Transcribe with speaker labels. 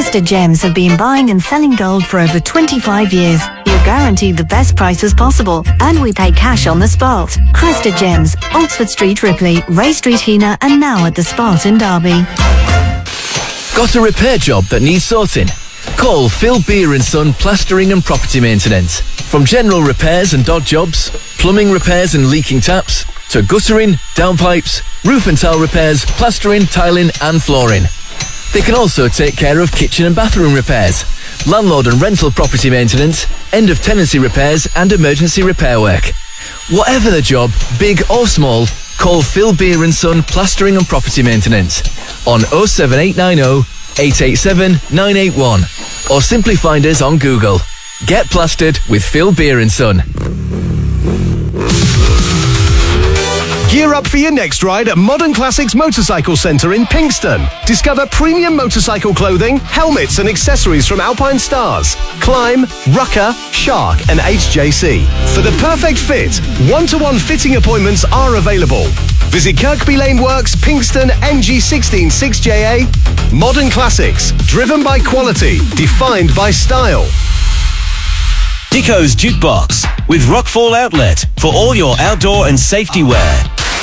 Speaker 1: Cresta Gems have been buying and selling gold for over 25 years. You're guaranteed the best prices possible, and we pay cash on the spot. Cresta Gems, Oxford Street, Ripley, Ray Street, Heanor, and now at the Spot in Derby.
Speaker 2: Got a repair job that needs sorting? Call Phil Beer & Son Plastering and Property Maintenance. From general repairs and dog jobs, plumbing repairs and leaking taps, to guttering, downpipes, roof and tile repairs, plastering, tiling and flooring. They can also take care of kitchen and bathroom repairs, landlord and rental property maintenance, end of tenancy repairs and emergency repair work. Whatever the job, big or small, call Phil Beer & Son Plastering and Property Maintenance on 07890 887 981 or simply find us on Google. Get plastered with Phil Beer & Son.
Speaker 3: Gear up for your next ride at Modern Classics Motorcycle Centre in Pinkston. Discover premium motorcycle clothing, helmets and accessories from Alpine Stars, Climb, Rucker, Shark and HJC. For the perfect fit, one-to-one fitting appointments are available. Visit Kirkby Lane Works, Pinkston, NG16 6JA. Modern Classics, driven by quality, defined by style.
Speaker 4: Dico's Jukebox with Rockfall Outlet for all your outdoor and safety wear.